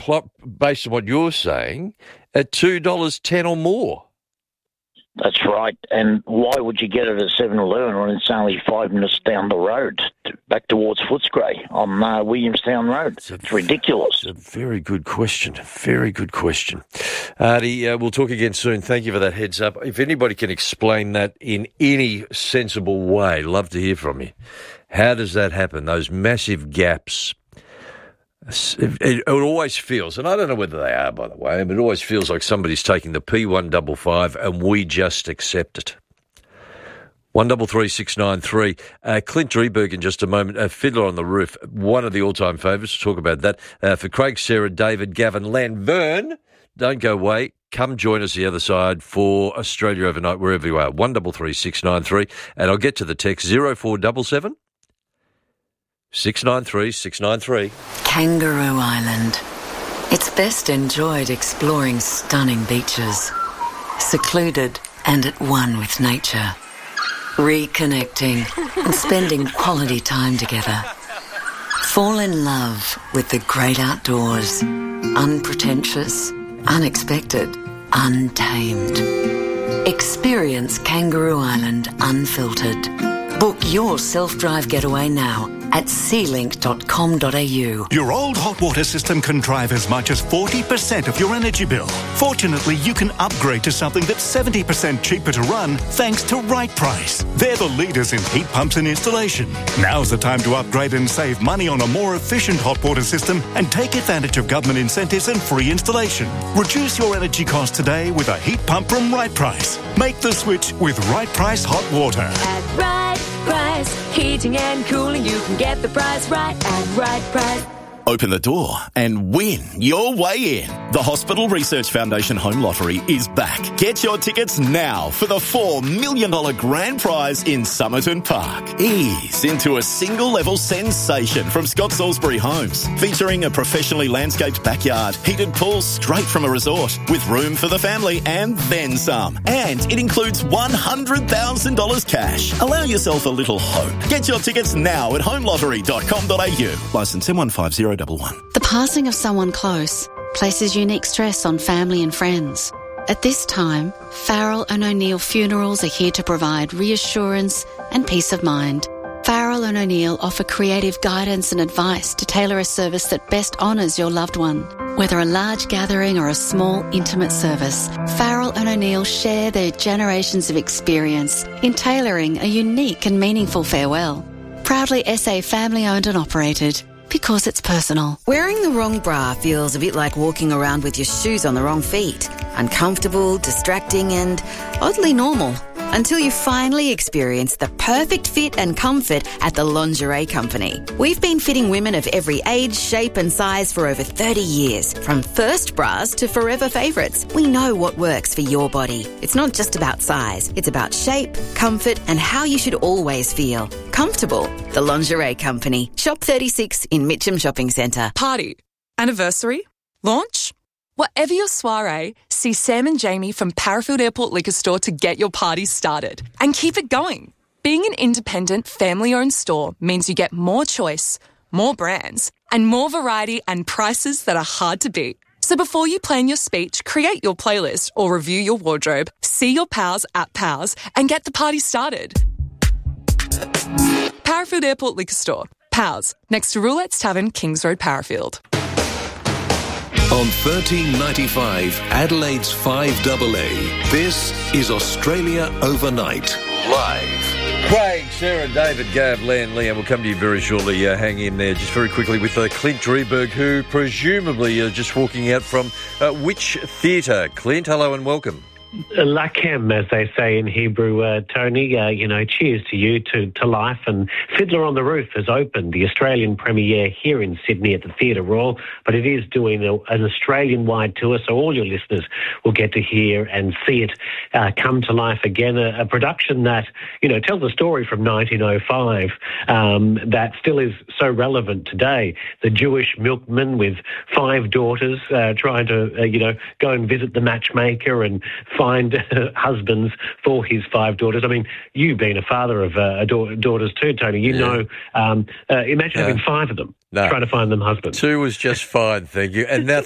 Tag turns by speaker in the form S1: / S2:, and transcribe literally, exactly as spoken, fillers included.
S1: pl- based on what you're saying, at two dollars ten or more.
S2: That's right. And why would you get it at seven eleven when it's only five minutes down the road, back towards Footscray on uh, Williamstown Road? It's, it's ridiculous.
S1: It's a very good question. Very good question. Artie, uh, we'll talk again soon. Thank you for that heads up. If anybody can explain that in any sensible way, love to hear from you. How does that happen? Those massive gaps. It, it, it always feels, and I don't know whether they are, by the way, but it always feels like somebody's taking the P one five five and we just accept it. One double three six nine three. Uh, Clint Drieberg in just a moment. Uh, Fiddler on the Roof, one of the all-time favourites. We'll talk about that. Uh, for Craig, Sarah, David, Gavin, Len, Vern, don't go away. Come join us the other side for Australia Overnight, wherever you are. One double three six nine three, and I'll get to the text zero four seven seven. six nine three six nine three.
S3: Kangaroo Island. It's best enjoyed exploring stunning beaches, secluded and at one with nature, reconnecting and spending quality time together. Fall in love with the great outdoors, unpretentious, unexpected, untamed. Experience Kangaroo Island unfiltered. Book your self-drive getaway now at sealink dot com dot a u.
S4: Your old hot water system can drive as much as forty percent of your energy bill. Fortunately, you can upgrade to something that's seventy percent cheaper to run thanks to Right Price. They're the leaders in heat pumps and installation. Now's the time to upgrade and save money on a more efficient hot water system and take advantage of government incentives and free installation. Reduce your energy costs today with a heat pump from Right Price. Make the switch with Right Price Hot Water.
S5: At Right Price, heating and cooling, you can get the price right at Right Price.
S6: Open the door and win your way in. The Hospital Research Foundation Home Lottery is back. Get your tickets now for the four million dollars grand prize in Somerton Park. Ease into a single-level sensation from Scott Salisbury Homes, featuring a professionally landscaped backyard, heated pool straight from a resort, with room for the family and then some. And it includes one hundred thousand dollars cash. Allow yourself a little hope. Get your tickets now at home lottery dot com dot a u. Licence M one five zero one one.
S7: The passing of someone close places unique stress on family and friends. At this time, Farrell and O'Neill Funerals are here to provide reassurance and peace of mind. Farrell and O'Neill offer creative guidance and advice to tailor a service that best honours your loved one. Whether a large gathering or a small, intimate service, Farrell and O'Neill share their generations of experience in tailoring a unique and meaningful farewell. Proudly S A family-owned and operated. Because it's personal.
S8: Wearing the wrong bra feels a bit like walking around with your shoes on the wrong feet. Uncomfortable, distracting and oddly normal. Until you finally experience the perfect fit and comfort at the Lingerie Company. We've been fitting women of every age, shape and size for over thirty years. From first bras to forever favourites. We know what works for your body. It's not just about size. It's about shape, comfort and how you should always feel. Comfortable. The Lingerie Company. Shop thirty-six in Mitcham Shopping Centre.
S9: Party. Anniversary. Launch. Whatever your soiree, see Sam and Jamie from Parafield Airport Liquor Store to get your party started. And keep it going. Being an independent, family-owned store means you get more choice, more brands, and more variety and prices that are hard to beat. So before you plan your speech, create your playlist or review your wardrobe, see your pals at Pals and get the party started. Parafield Airport Liquor Store. Pals. Next to Roulette's Tavern, Kings Road, Parafield.
S10: On thirteen ninety-five, Adelaide's five A A, this is Australia Overnight, live.
S1: Craig, Sarah, David, Gav, Len, Liam will come to you very shortly. Uh, hang in there just very quickly with uh, Clint Drieberg, who presumably are just walking out from uh, which theatre? Clint, hello and welcome.
S11: Lakem, as they say in Hebrew, uh, Tony. Uh, you know, cheers to you, to, to life. And Fiddler on the Roof has opened the Australian premiere here in Sydney at the Theatre Royal, but it is doing a, an Australian-wide tour, so all your listeners will get to hear and see it uh, come to life again. A, a production that, you know, tells a story from nineteen oh five um, that still is so relevant today. The Jewish milkman with five daughters uh, trying to, uh, you know, go and visit the matchmaker and find husbands for his five daughters. I mean, you being a father of uh, da- daughters too, Tony, you yeah. know, um, uh, imagine no. having five of them, no. trying to find them husbands.
S1: Two was just fine, thank you. And now